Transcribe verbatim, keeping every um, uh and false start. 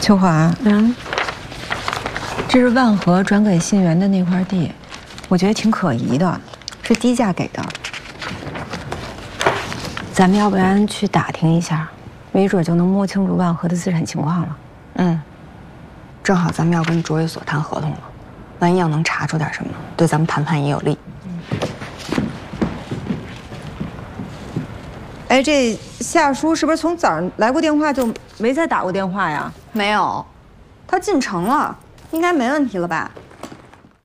秋华，嗯，这是万和转给信源的那块地，我觉得挺可疑的，是低价给的。咱们要不然去打听一下，没准就能摸清楚万和的资产情况了。 嗯，正好咱们要跟卓越所谈合同了，万一要能查出点什么，对咱们谈判也有利。 哎，这夏叔是不是从早上来过电话就没再打过电话呀？ 没有，他进城了，应该没问题了吧？